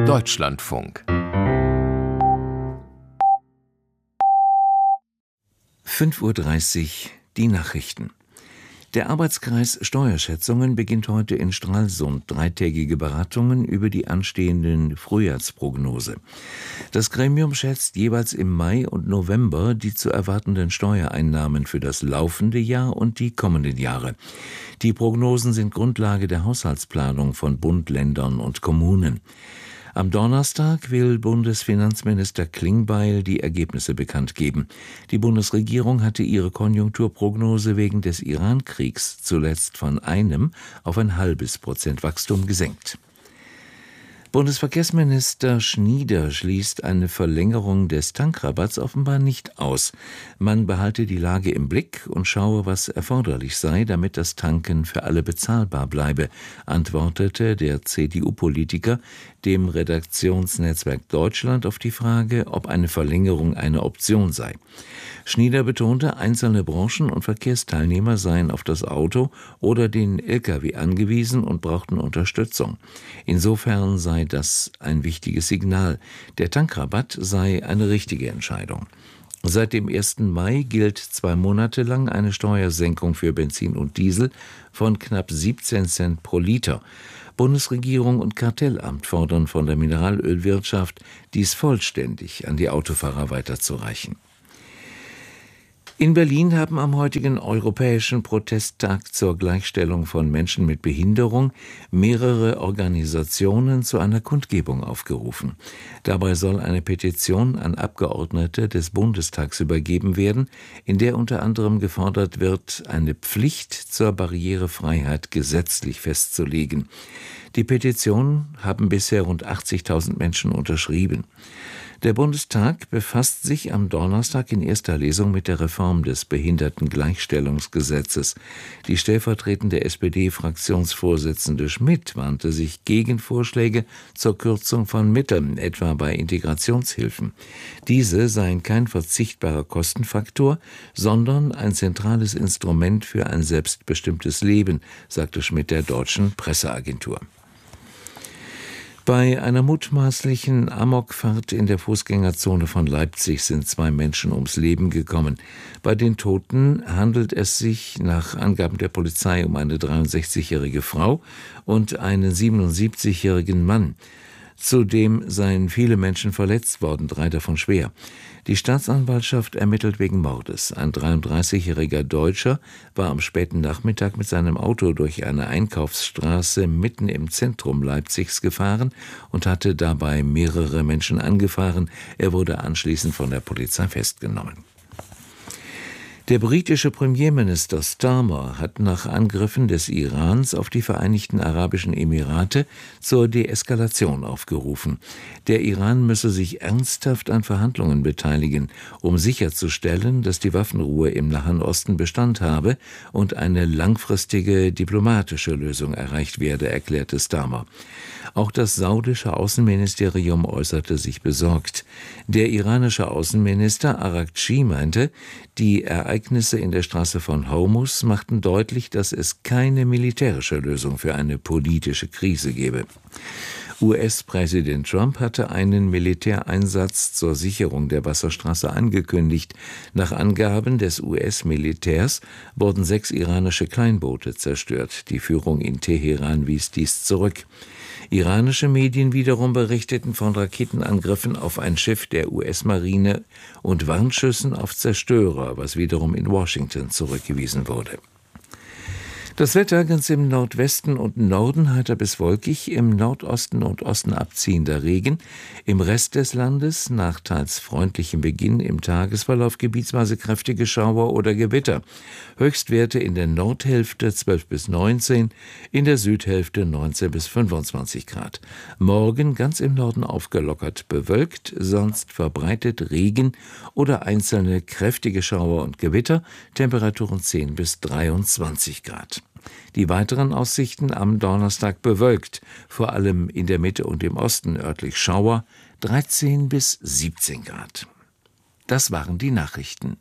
Deutschlandfunk 5:30 Uhr, die Nachrichten. Der Arbeitskreis Steuerschätzungen beginnt heute in Stralsund dreitägige Beratungen über die anstehenden Frühjahrsprognose. Das Gremium schätzt jeweils im Mai und November die zu erwartenden Steuereinnahmen für das laufende Jahr und die kommenden Jahre. Die Prognosen sind Grundlage der Haushaltsplanung von Bund, Ländern und Kommunen. Am Donnerstag will Bundesfinanzminister Klingbeil die Ergebnisse bekannt geben. Die Bundesregierung hatte ihre Konjunkturprognose wegen des Iran-Kriegs zuletzt von 1 auf 0,5% Wachstum gesenkt. Bundesverkehrsminister Schnieder schließt eine Verlängerung des Tankrabatts offenbar nicht aus. Man behalte die Lage im Blick und schaue, was erforderlich sei, damit das Tanken für alle bezahlbar bleibe, antwortete der CDU-Politiker dem Redaktionsnetzwerk Deutschland auf die Frage, ob eine Verlängerung eine Option sei. Schnieder betonte, einzelne Branchen und Verkehrsteilnehmer seien auf das Auto oder den Lkw angewiesen und brauchten Unterstützung. Insofern sei das ein wichtiges Signal. Der Tankrabatt sei eine richtige Entscheidung. Seit dem 1. Mai gilt 2 Monate lang eine Steuersenkung für Benzin und Diesel von knapp 17 Cent pro Liter. Bundesregierung und Kartellamt fordern von der Mineralölwirtschaft, dies vollständig an die Autofahrer weiterzureichen. In Berlin haben am heutigen Europäischen Protesttag zur Gleichstellung von Menschen mit Behinderung mehrere Organisationen zu einer Kundgebung aufgerufen. Dabei soll eine Petition an Abgeordnete des Bundestags übergeben werden, in der unter anderem gefordert wird, eine Pflicht zur Barrierefreiheit gesetzlich festzulegen. Die Petition haben bisher rund 80.000 Menschen unterschrieben. Der Bundestag befasst sich am Donnerstag in erster Lesung mit der Reform des Behindertengleichstellungsgesetzes. Die stellvertretende SPD-Fraktionsvorsitzende Schmidt warnte sich gegen Vorschläge zur Kürzung von Mitteln, etwa bei Integrationshilfen. Diese seien kein verzichtbarer Kostenfaktor, sondern ein zentrales Instrument für ein selbstbestimmtes Leben, sagte Schmidt der Deutschen Presseagentur. Bei einer mutmaßlichen Amokfahrt in der Fußgängerzone von Leipzig sind 2 Menschen ums Leben gekommen. Bei den Toten handelt es sich nach Angaben der Polizei um eine 63-jährige Frau und einen 77-jährigen Mann. Zudem seien viele Menschen verletzt worden, 3 davon schwer. Die Staatsanwaltschaft ermittelt wegen Mordes. Ein 33-jähriger Deutscher war am späten Nachmittag mit seinem Auto durch eine Einkaufsstraße mitten im Zentrum Leipzigs gefahren und hatte dabei mehrere Menschen angefahren. Er wurde anschließend von der Polizei festgenommen. Der britische Premierminister Starmer hat nach Angriffen des Irans auf die Vereinigten Arabischen Emirate zur Deeskalation aufgerufen. Der Iran müsse sich ernsthaft an Verhandlungen beteiligen, um sicherzustellen, dass die Waffenruhe im Nahen Osten Bestand habe und eine langfristige diplomatische Lösung erreicht werde, erklärte Starmer. Auch das saudische Außenministerium äußerte sich besorgt. Der iranische Außenminister Araghchi meinte, die Ereignisse in der Straße von Hormuz machten deutlich, dass es keine militärische Lösung für eine politische Krise gebe. US-Präsident Trump hatte einen Militäreinsatz zur Sicherung der Wasserstraße angekündigt. Nach Angaben des US-Militärs wurden 6 iranische Kleinboote zerstört. Die Führung in Teheran wies dies zurück. Iranische Medien wiederum berichteten von Raketenangriffen auf ein Schiff der US-Marine und Warnschüssen auf Zerstörer, was wiederum in Washington zurückgewiesen wurde. Das Wetter ganz im Nordwesten und Norden heiter bis wolkig, im Nordosten und Osten abziehender Regen, im Rest des Landes nach teils freundlichem Beginn im Tagesverlauf gebietsweise kräftige Schauer oder Gewitter. Höchstwerte in der Nordhälfte 12 bis 19, in der Südhälfte 19 bis 25 Grad. Morgen ganz im Norden aufgelockert bewölkt, sonst verbreitet Regen oder einzelne kräftige Schauer und Gewitter, Temperaturen 10 bis 23 Grad. Die weiteren Aussichten am Donnerstag bewölkt, vor allem in der Mitte und im Osten örtlich Schauer, 13 bis 17 Grad. Das waren die Nachrichten.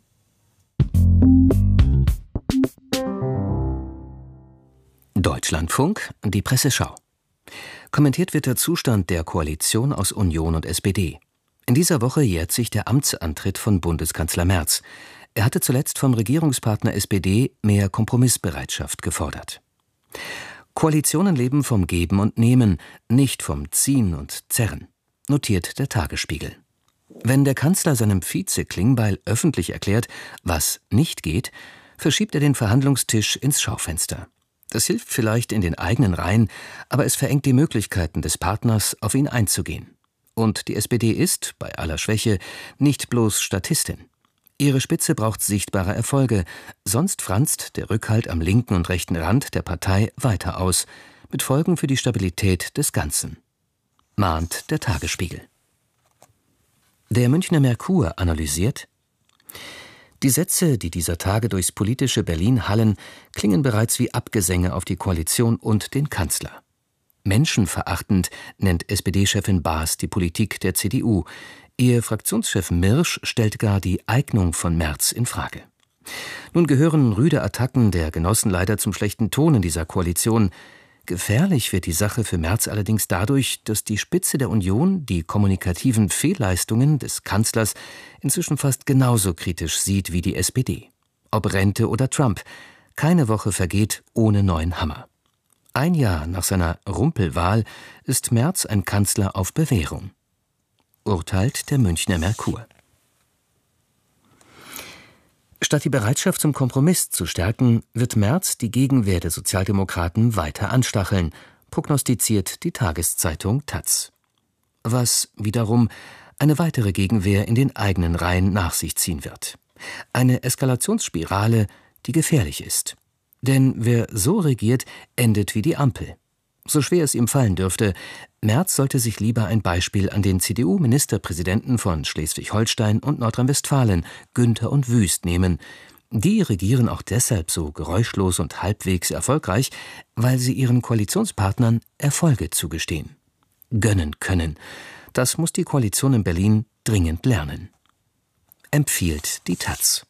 Deutschlandfunk, die Presseschau. Kommentiert wird der Zustand der Koalition aus Union und SPD. In dieser Woche jährt sich der Amtsantritt von Bundeskanzler Merz. Er hatte zuletzt vom Regierungspartner SPD mehr Kompromissbereitschaft gefordert. Koalitionen leben vom Geben und Nehmen, nicht vom Ziehen und Zerren, notiert der Tagesspiegel. Wenn der Kanzler seinem Vize Klingbeil öffentlich erklärt, was nicht geht, verschiebt er den Verhandlungstisch ins Schaufenster. Das hilft vielleicht in den eigenen Reihen, aber es verengt die Möglichkeiten des Partners, auf ihn einzugehen. Und die SPD ist, bei aller Schwäche, nicht bloß Statistin. Ihre Spitze braucht sichtbare Erfolge, sonst franzt der Rückhalt am linken und rechten Rand der Partei weiter aus, mit Folgen für die Stabilität des Ganzen. Mahnt der Tagesspiegel. Der Münchner Merkur analysiert: Die Sätze, die dieser Tage durchs politische Berlin hallen, klingen bereits wie Abgesänge auf die Koalition und den Kanzler. Menschenverachtend nennt SPD-Chefin Baas die Politik der CDU. Ihr Fraktionschef Mirsch stellt gar die Eignung von Merz in Frage. Nun gehören rüde Attacken der Genossen leider zum schlechten Ton in dieser Koalition. Gefährlich wird die Sache für Merz allerdings dadurch, dass die Spitze der Union die kommunikativen Fehlleistungen des Kanzlers inzwischen fast genauso kritisch sieht wie die SPD. Ob Rente oder Trump, keine Woche vergeht ohne neuen Hammer. Ein Jahr nach seiner Rumpelwahl ist Merz ein Kanzler auf Bewährung. Urteilt der Münchner Merkur. Statt die Bereitschaft zum Kompromiss zu stärken, wird Merz die Gegenwehr der Sozialdemokraten weiter anstacheln, prognostiziert die Tageszeitung taz. Was wiederum eine weitere Gegenwehr in den eigenen Reihen nach sich ziehen wird. Eine Eskalationsspirale, die gefährlich ist. Denn wer so regiert, endet wie die Ampel. So schwer es ihm fallen dürfte, Merz sollte sich lieber ein Beispiel an den CDU-Ministerpräsidenten von Schleswig-Holstein und Nordrhein-Westfalen, Günther und Wüst, nehmen. Die regieren auch deshalb so geräuschlos und halbwegs erfolgreich, weil sie ihren Koalitionspartnern Erfolge zugestehen. Gönnen können. Das muss die Koalition in Berlin dringend lernen. Empfiehlt die taz.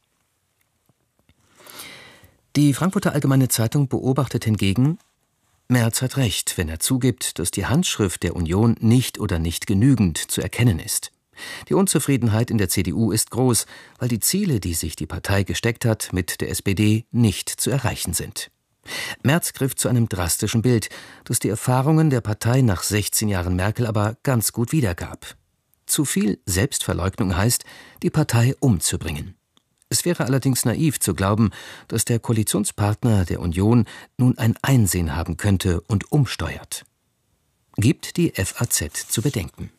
Die Frankfurter Allgemeine Zeitung beobachtet hingegen: Merz hat recht, wenn er zugibt, dass die Handschrift der Union nicht oder nicht genügend zu erkennen ist. Die Unzufriedenheit in der CDU ist groß, weil die Ziele, die sich die Partei gesteckt hat, mit der SPD nicht zu erreichen sind. Merz griff zu einem drastischen Bild, das die Erfahrungen der Partei nach 16 Jahren Merkel aber ganz gut wiedergab. Zu viel Selbstverleugnung heißt, die Partei umzubringen. Es wäre allerdings naiv zu glauben, dass der Koalitionspartner der Union nun ein Einsehen haben könnte und umsteuert. Gibt die FAZ zu bedenken.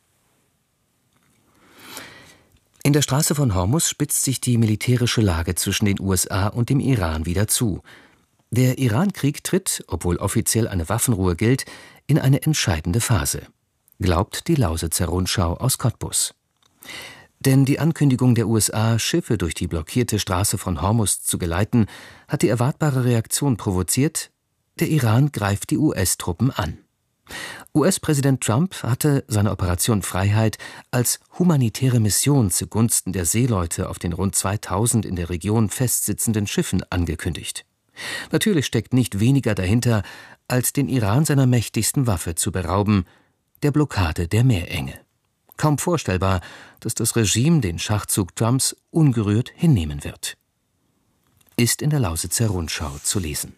In der Straße von Hormuz spitzt sich die militärische Lage zwischen den USA und dem Iran wieder zu. Der Iran-Krieg tritt, obwohl offiziell eine Waffenruhe gilt, in eine entscheidende Phase, glaubt die Lausitzer Rundschau aus Cottbus. Denn die Ankündigung der USA, Schiffe durch die blockierte Straße von Hormuz zu geleiten, hat die erwartbare Reaktion provoziert: Der Iran greift die US-Truppen an. US-Präsident Trump hatte seine Operation Freiheit als humanitäre Mission zugunsten der Seeleute auf den rund 2000 in der Region festsitzenden Schiffen angekündigt. Natürlich steckt nicht weniger dahinter, als den Iran seiner mächtigsten Waffe zu berauben: der Blockade der Meerenge. Kaum vorstellbar, dass das Regime den Schachzug Trumps ungerührt hinnehmen wird. Ist in der Lausitzer Rundschau zu lesen.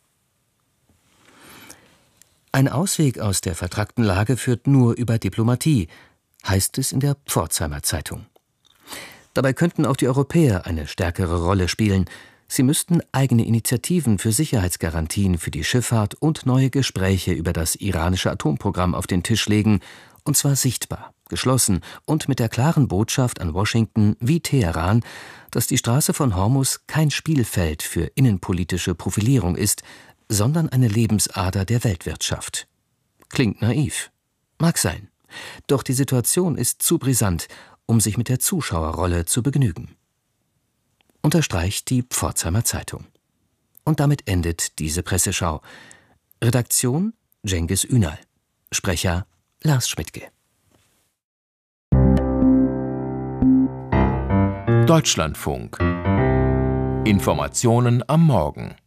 Ein Ausweg aus der vertrackten Lage führt nur über Diplomatie, heißt es in der Pforzheimer Zeitung. Dabei könnten auch die Europäer eine stärkere Rolle spielen. Sie müssten eigene Initiativen für Sicherheitsgarantien für die Schifffahrt und neue Gespräche über das iranische Atomprogramm auf den Tisch legen, und zwar sichtbar, geschlossen und mit der klaren Botschaft an Washington wie Teheran, dass die Straße von Hormuz kein Spielfeld für innenpolitische Profilierung ist, sondern eine Lebensader der Weltwirtschaft. Klingt naiv. Mag sein. Doch die Situation ist zu brisant, um sich mit der Zuschauerrolle zu begnügen. Unterstreicht die Pforzheimer Zeitung. Und damit endet diese Presseschau. Redaktion Cengiz Ünal. Sprecher Lars Schmidtke. Deutschlandfunk. Informationen am Morgen.